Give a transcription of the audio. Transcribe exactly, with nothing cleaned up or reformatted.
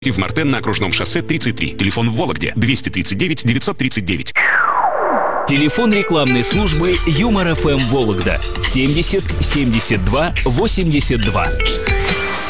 В Мартен на Окружном шоссе тридцать три. Телефон в Вологде двести тридцать девять девятьсот тридцать девять. Телефон рекламной службы Юмор ФМ Вологда семьдесят семьдесят два восемьдесят два.